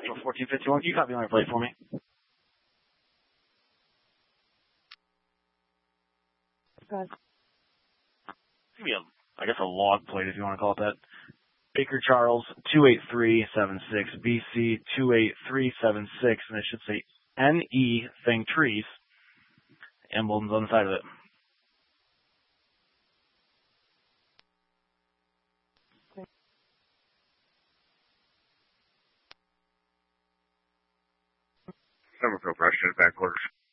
Central 1451. Can you copy on your plate for me? Good. Give me a log plate if you want to call it that. Baker Charles 28376 BC 28376, and it should say NE Thing Trees. Emblems on the side of it. Summerfield Rush to the back quarters.